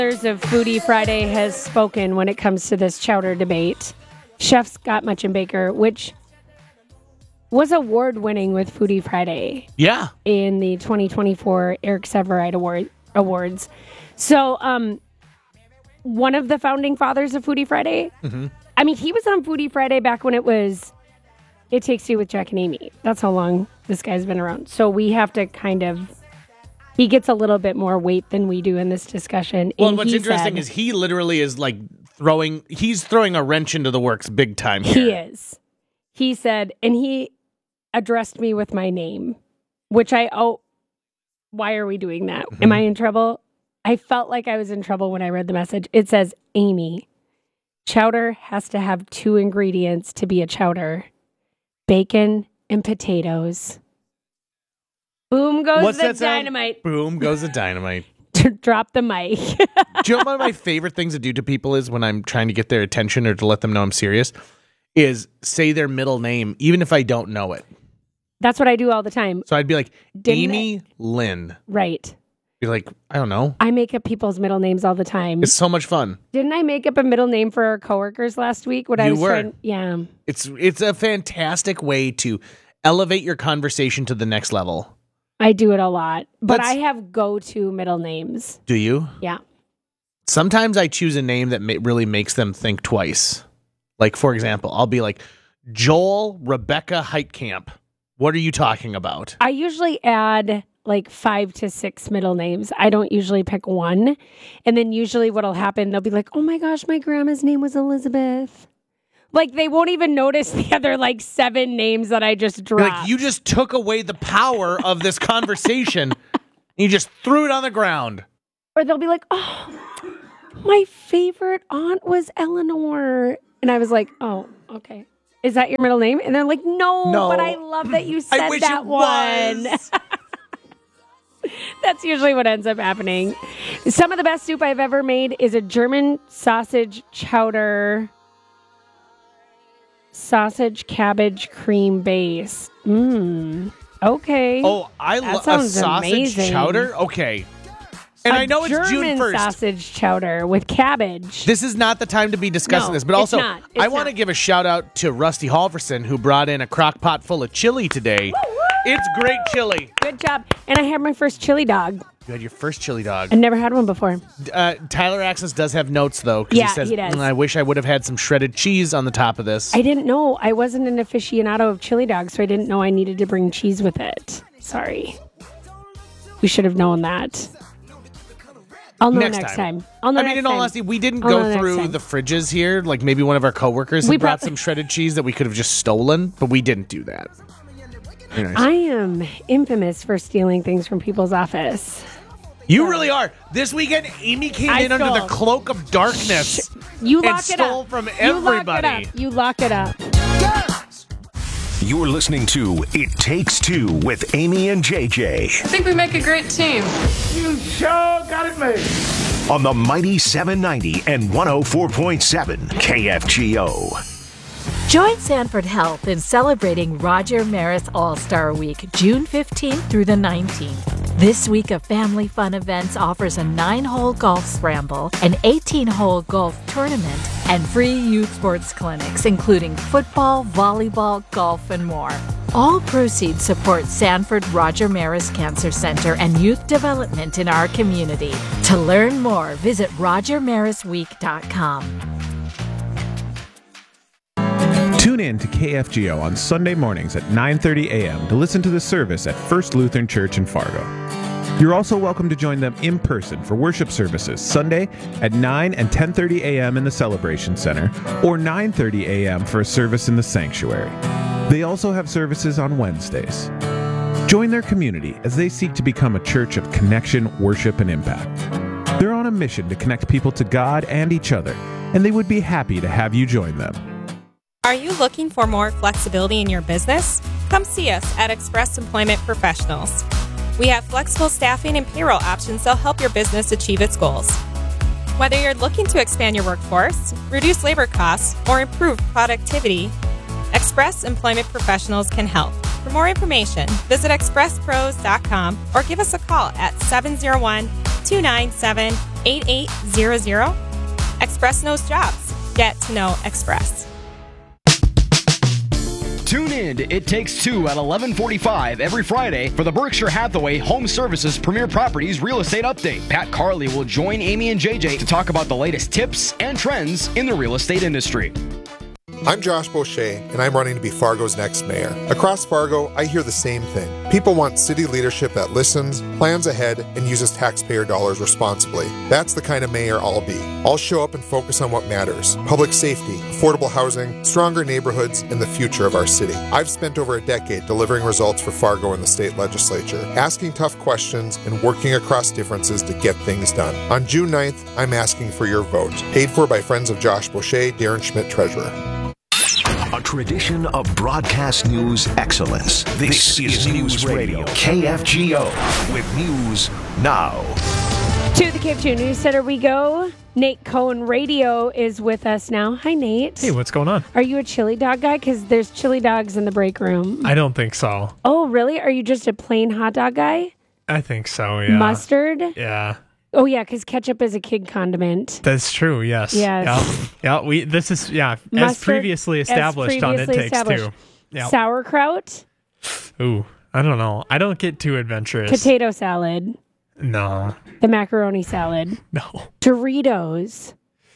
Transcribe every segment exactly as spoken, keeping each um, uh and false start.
Fathers of Foodie Friday has spoken when it comes to this chowder debate. Chef Scott Muchenbaker, which was award-winning with Foodie Friday. Yeah. In the twenty twenty-four Eric Severide Award Awards. So, um, one of the founding fathers of Foodie Friday. Mm-hmm. I mean, he was on Foodie Friday back when it was It Takes Two with Jack and Amy. That's how long this guy's been around. So we have to kind of... He gets a little bit more weight than we do in this discussion. Well, and what's interesting said, is he literally is like throwing, he's throwing a wrench into the works big time here. He is. He said, and he addressed me with my name, which I, oh, why are we doing that? Mm-hmm. Am I in trouble? I felt like I was in trouble when I read the message. It says, Amy, chowder has to have two ingredients to be a chowder, bacon and potatoes. Boom goes What's the that sound? dynamite. Boom goes the dynamite. Drop the mic. Do you know what one of my favorite things to do to people is when I'm trying to get their attention or to let them know I'm serious is say their middle name, even if I don't know it. That's what I do all the time. So I'd be like, Didn't Amy it? Lynn. Right. Be like, I don't know. I make up people's middle names all the time. It's so much fun. Didn't I make up a middle name for our coworkers last week? When You I was were. trying, yeah. It's it's a fantastic way to elevate your conversation to the next level. I do it a lot, but That's- I have go-to middle names. Do you? Yeah. Sometimes I choose a name that ma- really makes them think twice. Like, for example, I'll be like, Joel Rebecca Heitkamp. What are you talking about? I usually add like five to six middle names. I don't usually pick one. And then usually what'll happen, they'll be like, oh my gosh, my grandma's name was Elizabeth. Like, they won't even notice the other, like, seven names that I just dropped. Like, you just took away the power of this conversation. And you just threw it on the ground. Or they'll be like, oh, my favorite aunt was Eleanor. And I was like, oh, okay. Is that your middle name? And they're like, no, No. but I love that you said I wish that it one. was. That's usually what ends up happening. Some of the best soup I've ever made is a German sausage chowder... sausage cabbage cream base. Mmm. Okay. Oh, I love a sounds sausage amazing. chowder? Okay. And A I know it's June German first. sausage chowder with cabbage. This is not the time to be discussing No, this, but it's also not. It's I want to not. give a shout out to Rusty Halverson who brought in a crock pot full of chili today. It's great chili. Good job. And I had my first chili dog. You had your first chili dog. I never had one before. Uh, Tyler Axis does have notes, though. 'Cause Yeah, he says, he does. "Mm, I wish I would have had some shredded cheese on the top of this. I didn't know. I wasn't an aficionado of chili dogs, so I didn't know I needed to bring cheese with it. Sorry. We should have known that. I'll know next, Next time. time. I'll know I mean, next in all time. honesty, we didn't I'll know go next through time. the fridges here. Like maybe one of our coworkers We had brought prob- some shredded cheese that we could have just stolen, but we didn't do that. Anyways. I am infamous for stealing things from people's office. You really are. This weekend, Amy came I in under stole. the cloak of darkness. You and lock it stole up. from You lock everybody. it up. You lock it up. You're listening to It Takes Two with Amy and J J I think we make a great team. You sure got it made. on the mighty seven ninety and one oh four point seven K F G O. Join Sanford Health in celebrating Roger Maris All-Star Week, June fifteenth through the nineteenth. This week of family fun events offers a nine-hole golf scramble, an eighteen-hole golf tournament, and free youth sports clinics, including football, volleyball, golf, and more. All proceeds support Sanford Roger Maris Cancer Center and youth development in our community. To learn more, visit roger maris week dot com. Tune in to K F G O on Sunday mornings at nine thirty a.m. to listen to the service at First Lutheran Church in Fargo. You're also welcome to join them in person for worship services Sunday at nine and ten thirty a.m. in the Celebration Center or nine thirty a.m. for a service in the sanctuary. They also have services on Wednesdays. Join their community as they seek to become a church of connection, worship, and impact. They're on a mission to connect people to God and each other, and they would be happy to have you join them. Are you looking for more flexibility in your business? Come see us at Express Employment Professionals. We have flexible staffing and payroll options that'll help your business achieve its goals. Whether you're looking to expand your workforce, reduce labor costs, or improve productivity, Express Employment Professionals can help. For more information, visit express pros dot com or give us a call at seven oh one, two nine seven, eight eight zero zero. Express knows jobs. Get to know Express. Tune in to It Takes Two at eleven forty-five every Friday for the Berkshire Hathaway Home Services Premier Properties Real Estate Update. Pat Carley will join Amy and J J to talk about the latest tips and trends in the real estate industry. I'm Josh Boucher, and I'm running to be Fargo's next mayor. Across Fargo, I hear the same thing. People want city leadership that listens, plans ahead, and uses taxpayer dollars responsibly. That's the kind of mayor I'll be. I'll show up and focus on what matters: public safety, affordable housing, stronger neighborhoods, and the future of our city. I've spent over a decade delivering results for Fargo in the state legislature, asking tough questions and working across differences to get things done. On June ninth, I'm asking for your vote. Paid for by Friends of Josh Boucher, Darren Schmidt, Treasurer. A tradition of broadcast news excellence. This, this is News Radio, K F G O, with news now. To the K F G O News Center we go. Nate Cohn Radio is with us now. Hi, Nate. Hey, what's going on? Are you a chili dog guy? Because there's chili dogs in the break room. I don't think so. Oh, really? Are you just a plain hot dog guy? I think so, yeah. Mustard? Yeah. Oh, yeah, because ketchup is a kid condiment. That's true, yes. Yes. Yeah, yeah we, this is, yeah, Mustard, as previously established as on previously It Takes established. Two. Yep. Sauerkraut? Ooh, I don't know. I don't get too adventurous. Potato salad? No. The macaroni salad? No. Doritos?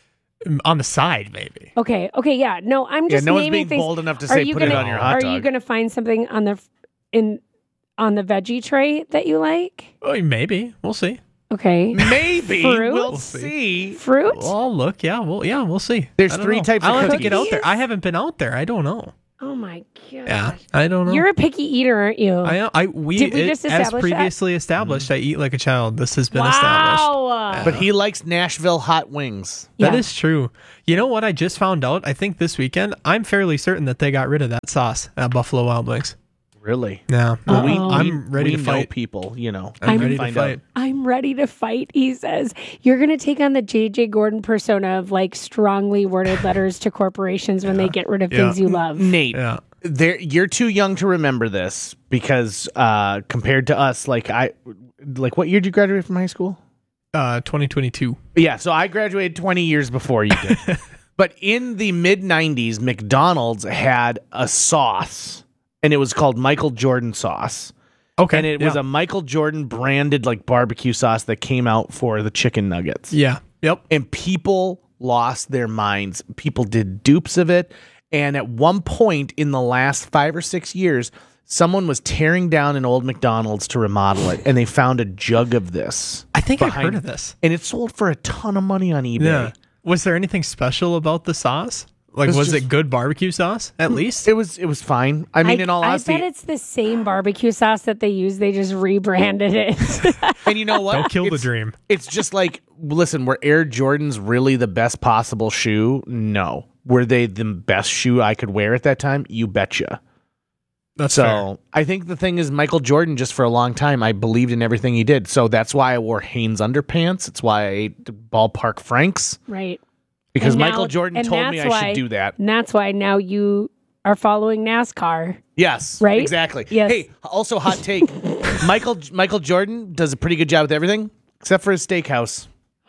On the side, maybe. Okay, okay, yeah. No, I'm just yeah, no one's naming being things. bold enough to Are say you put gonna, it on your hot Are dog. you going to find something on the in on the veggie tray that you like? Oh, maybe. We'll see. Okay. Maybe. Fruit? We'll We'll see. Fruit? Well, look, yeah, well, yeah, we'll see. There's I don't three know. types of I'll have to get cookies. out there. I haven't been out there. I don't know. Oh my god. Yeah, I don't know. You're a picky eater, aren't you? I, I we, Did we it- just as establish that? previously established, I eat like a child. This has been established. Wow. But he likes Nashville hot wings. Yeah. That is true. You know what I just found out? I think this weekend, I'm fairly certain that they got rid of that sauce at Buffalo Wild Wings. Really? Yeah. Uh-oh. We, I'm ready we to know fight. people, you know. I'm, I'm- ready to Find fight. out. I'm ready to fight, he says. You're going to take on the J J Gordon persona of like strongly worded letters to corporations when they get rid of Yeah. things you love. Nate, Yeah. there you're too young to remember this because uh, compared to us, like I, like what year did you graduate from high school? Uh, twenty twenty-two. Yeah, so I graduated twenty years before you did. But in the mid nineties, McDonald's had a sauce, and it was called Michael Jordan sauce. Okay. And it yeah. was a Michael Jordan branded like barbecue sauce that came out for the chicken nuggets. Yeah. Yep. And people lost their minds. People did dupes of it. And at one point in the last five or six years, someone was tearing down an old McDonald's to remodel it, and they found a jug of this. I think I've behind- heard of this. And it sold for a ton of money on eBay. Yeah. Was there anything special about the sauce? Like, It's was just- it good barbecue sauce, at least? It was it was fine. I mean, in all I honesty, bet it's the same barbecue sauce that they use. They just rebranded it. and you know what? Don't kill the It's- dream. It's just like, listen, were Air Jordans really the best possible shoe? No. Were they the best shoe I could wear at that time? You betcha. That's So fair. I think the thing is, Michael Jordan, just for a long time, I believed in everything he did. So that's why I wore Hanes underpants. It's why I ate Ballpark Franks, right. because And now- Michael Jordan and told me that's I why- should do that. And that's why now you are following NASCAR. Yes, Right? exactly. Yes. Hey, also hot take: Michael Michael Jordan does a pretty good job with everything except for his steakhouse.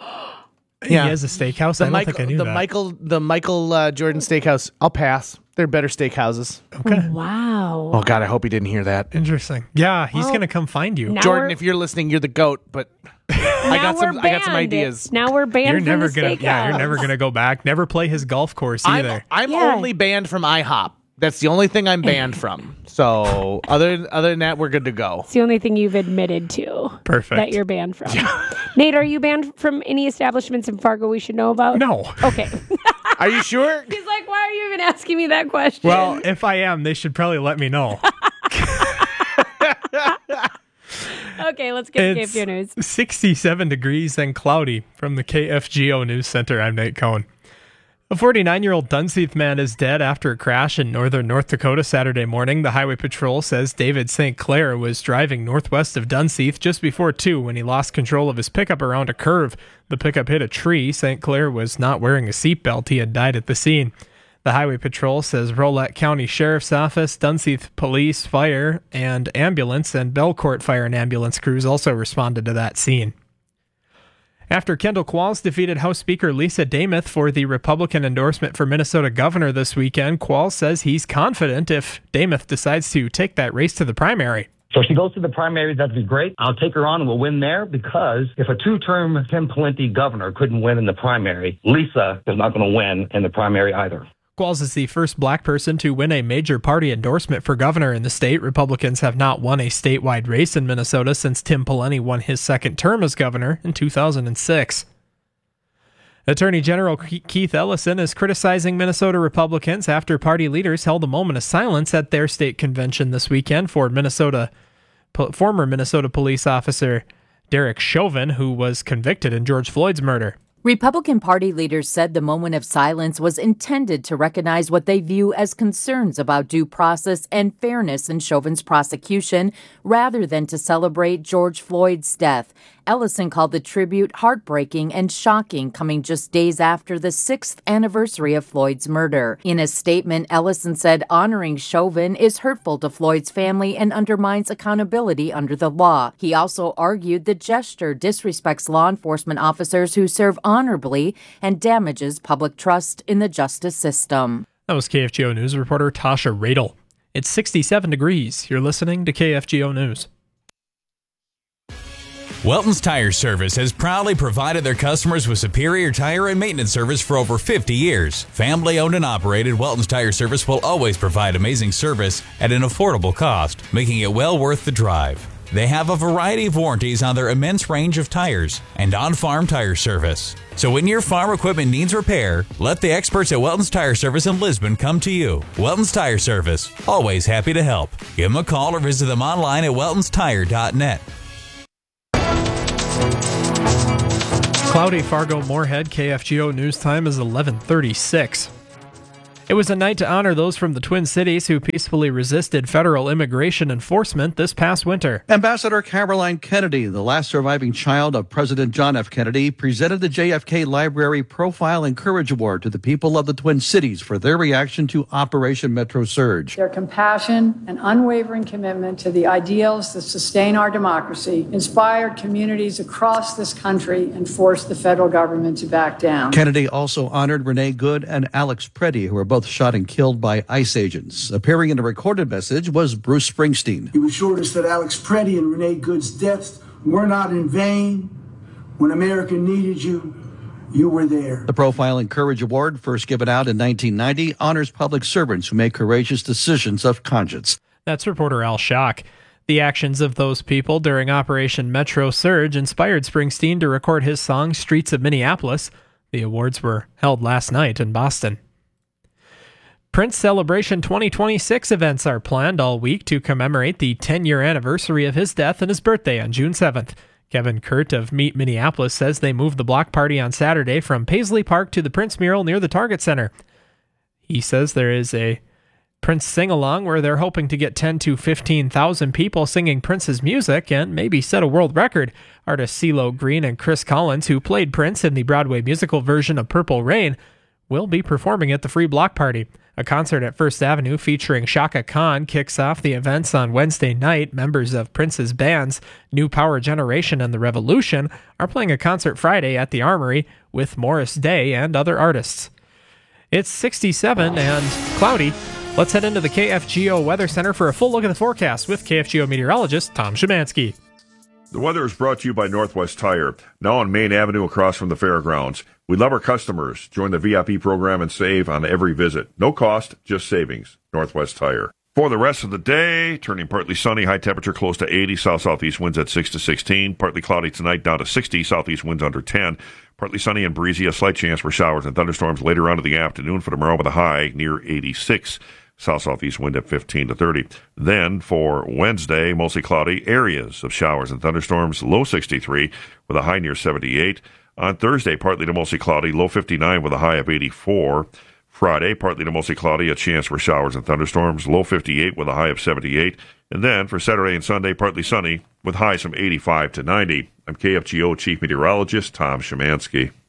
He Yeah. has a steakhouse? The I don't Michael, think I knew the that. Michael, the Michael uh, Jordan Steakhouse. I'll pass. They're better steakhouses. Okay. Wow. Oh God, I hope he didn't hear that. Interesting. Yeah, he's Well, going to come find you. now Jordan, we're- if you're listening, you're the goat. But I now got some. we're I got some banned. ideas. Now we're banned You're from never the gonna, steakhouse. yeah, you're never gonna go back. Never play his golf course I'm, either. I'm Yeah. only banned from IHOP. That's the only thing I'm banned from. So other other than that, we're good to go. It's the only thing you've admitted to. Perfect. That you're banned from. Nate, are you banned from any establishments in Fargo we should know about? No. Okay. Are you sure? He's like, why are you even asking me that question? Well, if I am, they should probably let me know. okay, let's get to K F It's G O News. sixty-seven degrees and cloudy from the K F G O News Center. I'm Nate Cohn. A forty-nine-year-old Dunseith man is dead after a crash in northern North Dakota Saturday morning. The Highway Patrol says David Saint Clair was driving northwest of Dunseith just before two when he lost control of his pickup around a curve. The pickup hit a tree. Saint Clair was not wearing a seatbelt. He had died at the scene. The Highway Patrol says Rolette County Sheriff's Office, Dunseith Police, Fire, and Ambulance, and Belcourt Fire and Ambulance crews also responded to that scene. After Kendall Qualls defeated House Speaker Lisa Dameth for the Republican endorsement for Minnesota governor this weekend, Qualls says he's confident if Dameth decides to take that race to the primary. So if she goes to the primary, that'd be great. I'll take her on and we'll win there, because if a two-term Tim Pawlenty governor couldn't win in the primary, Lisa is not going to win in the primary either. Qualls is the first black person to win a major party endorsement for governor in the state. Republicans have not won a statewide race in Minnesota since Tim Pawlenty won his second term as governor in two thousand six. Attorney General Keith Ellison is criticizing Minnesota Republicans after party leaders held a moment of silence at their state convention this weekend for Minnesota former Minnesota police officer Derek Chauvin, who was convicted in George Floyd's murder. Republican Party leaders said the moment of silence was intended to recognize what they view as concerns about due process and fairness in Chauvin's prosecution, rather than to celebrate George Floyd's death. Ellison called the tribute heartbreaking and shocking, coming just days after the sixth anniversary of Floyd's murder. In a statement, Ellison said honoring Chauvin is hurtful to Floyd's family and undermines accountability under the law. He also argued the gesture disrespects law enforcement officers who serve honorably and damages public trust in the justice system. That was K F G O News reporter Tasha Radel. It's sixty-seven degrees. You're listening to K F G O News. Welton's Tire Service has proudly provided their customers with superior tire and maintenance service for over fifty years. Family owned and operated, Welton's Tire Service will always provide amazing service at an affordable cost, making it well worth the drive. They have a variety of warranties on their immense range of tires and on-farm tire service. So when your farm equipment needs repair, let the experts at Welton's Tire Service in Lisbon come to you. Welton's Tire Service, always happy to help. Give them a call or visit them online at weltons tire dot net. Cloudy, Fargo, Moorhead. K F G O News time is eleven thirty-six. It was a night to honor those from the Twin Cities who peacefully resisted federal immigration enforcement this past winter. Ambassador Caroline Kennedy, the last surviving child of President John F. Kennedy, presented the J F K Library Profile and Courage Award to the people of the Twin Cities for their reaction to Operation Metro Surge. Their compassion and unwavering commitment to the ideals that sustain our democracy inspired communities across this country and forced the federal government to back down. Kennedy also honored Renee Good and Alex Preddy, who were both both shot and killed by ICE agents. Appearing in a recorded message was Bruce Springsteen. He assured us that Alex Preddy and Renee Good's deaths were not in vain. When America needed you, you were there. The Profile and Courage Award, first given out in nineteen ninety, honors public servants who make courageous decisions of conscience. That's reporter Al Schock. The actions of those people during Operation Metro Surge inspired Springsteen to record his song Streets of Minneapolis. The awards were held last night in Boston. Prince Celebration twenty twenty-six events are planned all week to commemorate the ten-year anniversary of his death and his birthday on June seventh. Kevin Kurt of Meet Minneapolis says they moved the block party on Saturday from Paisley Park to the Prince mural near the Target Center. He says there is a Prince sing-along where they're hoping to get ten to fifteen thousand people singing Prince's music and maybe set a world record. Artists CeeLo Green and Chris Collins, who played Prince in the Broadway musical version of Purple Rain, will be performing at the free block party. A concert at First Avenue featuring Chaka Khan kicks off the events on Wednesday night. Members of Prince's bands, New Power Generation and The Revolution, are playing a concert Friday at the Armory with Morris Day and other artists. It's sixty-seven and cloudy. Let's head into the K F G O Weather Center for a full look at the forecast with K F G O meteorologist Tom Szymanski. The weather is brought to you by Northwest Tire, now on Main Avenue across from the fairgrounds. We love our customers. Join the V I P program and save on every visit. No cost, just savings. Northwest Tire. For the rest of the day, turning partly sunny, high temperature close to eighty, south-southeast winds at six to sixteen. Partly cloudy tonight, down to sixty, southeast winds under ten. Partly sunny and breezy, a slight chance for showers and thunderstorms later on in the afternoon for tomorrow with a high near eighty-six. South-southeast wind at fifteen to thirty. Then for Wednesday, mostly cloudy, areas of showers and thunderstorms, low sixty-three with a high near seventy-eight. On Thursday, partly to mostly cloudy, low fifty-nine with a high of eighty-four. Friday, partly to mostly cloudy, a chance for showers and thunderstorms, low fifty-eight with a high of seventy-eight. And then for Saturday and Sunday, partly sunny with highs from eighty-five to ninety. I'm K F G O Chief Meteorologist Tom Szymanski.